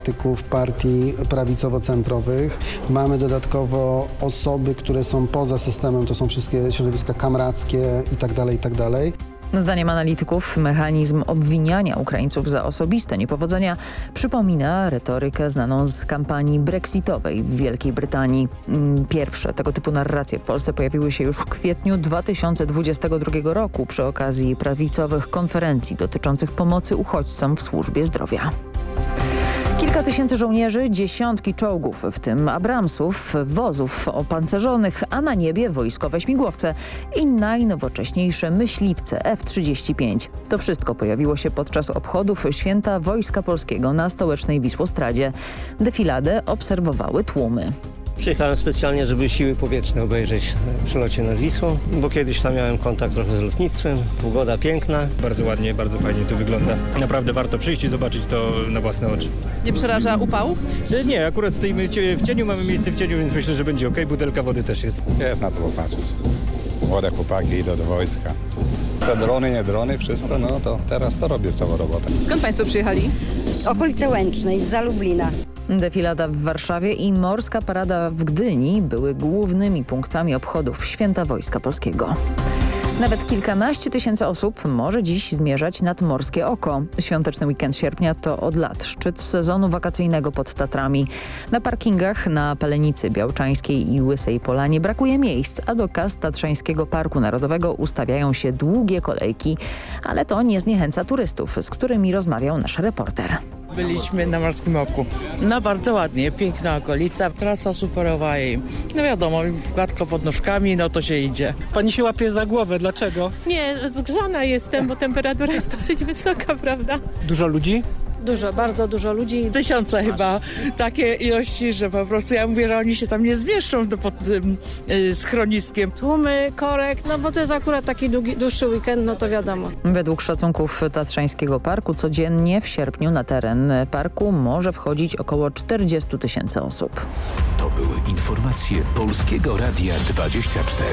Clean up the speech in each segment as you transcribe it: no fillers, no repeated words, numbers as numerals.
Partii prawicowo-centrowych. Mamy dodatkowo osoby, które są poza systemem, to są wszystkie środowiska kamrackie itd., itd. Zdaniem analityków mechanizm obwiniania Ukraińców za osobiste niepowodzenia przypomina retorykę znaną z kampanii brexitowej w Wielkiej Brytanii. Pierwsze tego typu narracje w Polsce pojawiły się już w kwietniu 2022 roku przy okazji prawicowych konferencji dotyczących pomocy uchodźcom w służbie zdrowia. Kilka tysięcy żołnierzy, dziesiątki czołgów, w tym Abramsów, wozów opancerzonych, a na niebie wojskowe śmigłowce i najnowocześniejsze myśliwce F-35. To wszystko pojawiło się podczas obchodów Święta Wojska Polskiego na stołecznej Wisłostradzie. Defiladę obserwowały tłumy. Przyjechałem specjalnie, żeby siły powietrzne obejrzeć w przelocie nad Wisłą, bo kiedyś tam miałem kontakt trochę z lotnictwem, pogoda piękna. Bardzo ładnie, bardzo fajnie to wygląda. Naprawdę warto przyjść i zobaczyć to na własne oczy. Nie przeraża upał? Nie, akurat stoimy w cieniu, mamy miejsce w cieniu, więc myślę, że będzie okej. Butelka wody też jest. Jest na co popatrzeć. Młode chłopaki idą do wojska. Te drony, nie drony, wszystko, no to teraz to robię całą robotę. Skąd Państwo przyjechali? Okolice Łęcznej, zza Lublina. Defilada w Warszawie i morska parada w Gdyni były głównymi punktami obchodów Święta Wojska Polskiego. Nawet kilkanaście tysięcy osób może dziś zmierzać nad Morskie Oko. Świąteczny weekend sierpnia to od lat szczyt sezonu wakacyjnego pod Tatrami. Na parkingach na Pelenicy Białczańskiej i Łysej Polanie brakuje miejsc, a do kas Tatrzańskiego Parku Narodowego ustawiają się długie kolejki. Ale to nie zniechęca turystów, z którymi rozmawiał nasz reporter. Byliśmy na Morskim Oku. No bardzo ładnie, piękna okolica, trasa superowa i no wiadomo, gładko pod nóżkami, no to się idzie. Pani się łapie za głowę, dlaczego? Nie, zgrzana jestem, bo temperatura jest dosyć wysoka, prawda? Dużo ludzi? Dużo, bardzo dużo ludzi. Tysiące chyba, takie ilości, że po prostu ja mówię, że oni się tam nie zmieszczą pod tym schroniskiem. Tłumy, korek, no bo to jest akurat taki dłuższy weekend, no to wiadomo. Według szacunków Tatrzańskiego Parku codziennie w sierpniu na teren parku może wchodzić około 40 tysięcy osób. To były informacje Polskiego Radia 24.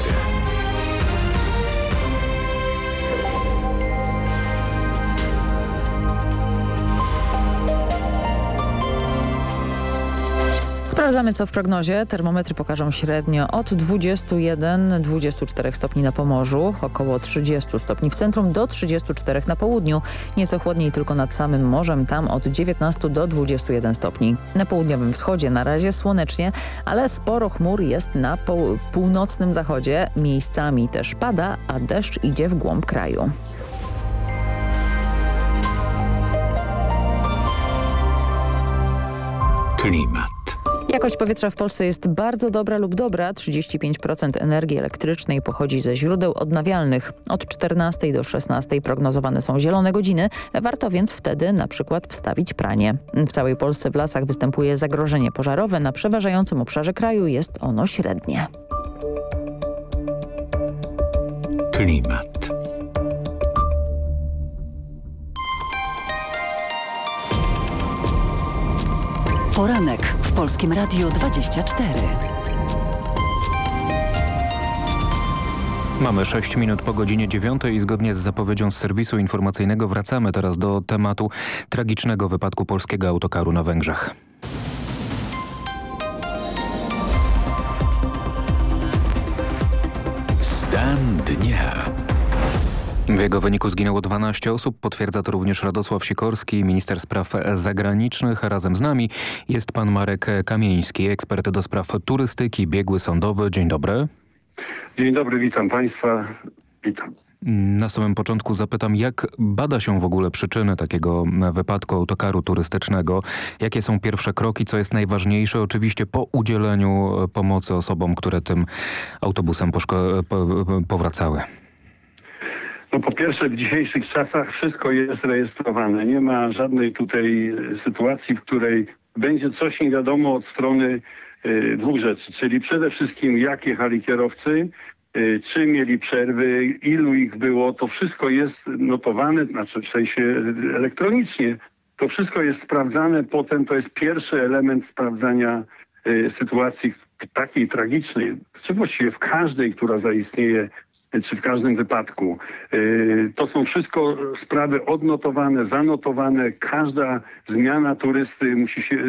Sprawdzamy, co w prognozie. Termometry pokażą średnio od 21-24 stopni na Pomorzu, około 30 stopni w centrum, do 34 na południu. Nieco chłodniej tylko nad samym morzem, tam od 19 do 21 stopni. Na południowym wschodzie na razie słonecznie, ale sporo chmur jest na północnym zachodzie. Miejscami też pada, a deszcz idzie w głąb kraju. Klimat. Jakość powietrza w Polsce jest bardzo dobra lub dobra. 35% energii elektrycznej pochodzi ze źródeł odnawialnych. Od 14 do 16 prognozowane są zielone godziny. Warto więc wtedy na przykład wstawić pranie. W całej Polsce w lasach występuje zagrożenie pożarowe. Na przeważającym obszarze kraju jest ono średnie. Klimat. Poranek w Polskim Radiu 24. Mamy 6 minut po godzinie 9 i zgodnie z zapowiedzią z serwisu informacyjnego wracamy teraz do tematu tragicznego wypadku polskiego autokaru na Węgrzech. Stan dnia. W jego wyniku zginęło 12 osób, potwierdza to również Radosław Sikorski, minister spraw zagranicznych. Razem z nami jest pan Marek Kamieński, ekspert do spraw turystyki, biegły sądowy. Dzień dobry. Dzień dobry, witam państwa. Witam. Na samym początku zapytam, jak bada się w ogóle przyczyny takiego wypadku autokaru turystycznego? Jakie są pierwsze kroki? Co jest najważniejsze? Oczywiście po udzieleniu pomocy osobom, które tym autobusem powracały. No po pierwsze, w dzisiejszych czasach wszystko jest rejestrowane. Nie ma żadnej tutaj sytuacji, w której będzie coś nie wiadomo od strony dwóch rzeczy. Czyli przede wszystkim jak jechali kierowcy, czy mieli przerwy, ilu ich było. To wszystko jest notowane, znaczy w sensie elektronicznie. To wszystko jest sprawdzane. Potem to jest pierwszy element sprawdzania sytuacji takiej tragicznej, czy właściwie w każdej, która zaistnieje czy w każdym wypadku. To są wszystko sprawy odnotowane, zanotowane. Każda zmiana turysty musi się